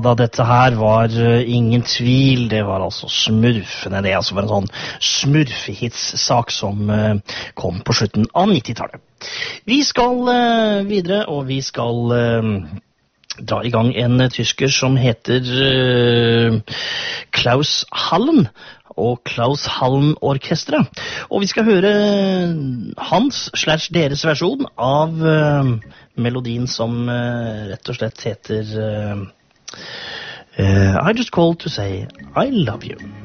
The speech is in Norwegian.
da, dette her var ingen tvil, det var altså Smurfene, det altså var en sånn smurfehitssak som kom på slutten av 90-tallet. Vi skal videre, og vi skal dra i gang en tysker som heter Klaus Hallen og Klaus Hallen-orkestret. Og vi skal høre hans/deres versjon av melodien som rett og slett heter I just called to say I love you.